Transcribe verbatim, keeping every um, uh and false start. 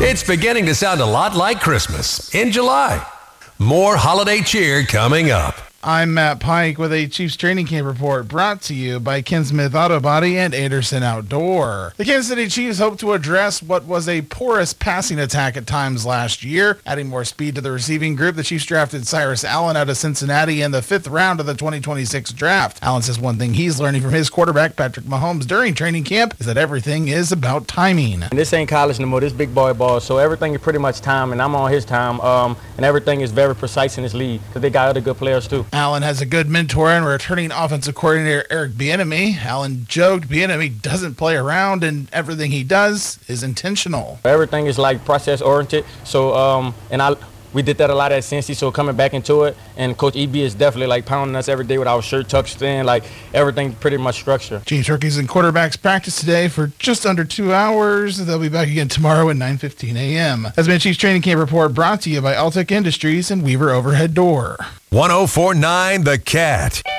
It's beginning to sound a lot like Christmas in July. More holiday cheer coming up. I'm Matt Pike with a Chiefs training camp report brought to you by Ken Smith Auto Body and Anderson Outdoor. The Kansas City Chiefs hope to address what was a porous passing attack at times last year, adding more speed to the receiving group. The Chiefs drafted Cyrus Allen out of Cincinnati in the fifth round of the twenty twenty-six draft. Allen says one thing he's learning from his quarterback, Patrick Mahomes, during training camp is that everything is about timing. And this ain't college no more, this big boy ball, so everything is pretty much time, and I'm on his time, um, and everything is very precise in this league, because they got other good players too. Allen has a good mentor and returning offensive coordinator Eric Bieniemy. Allen joked Bieniemy doesn't play around and everything he does is intentional. Everything is like process oriented. So um, and I we did that a lot at Cincy. So coming back into it, and Coach E B is definitely like pounding us every day with our shirt tucked in, like everything pretty much structured. Chiefs rookies and quarterbacks practice today for just under two hours. They'll be back again tomorrow at nine fifteen a.m. That's been a Chiefs training camp report brought to you by Altec Industries and Weaver Overhead Door. one oh four point nine The Cat.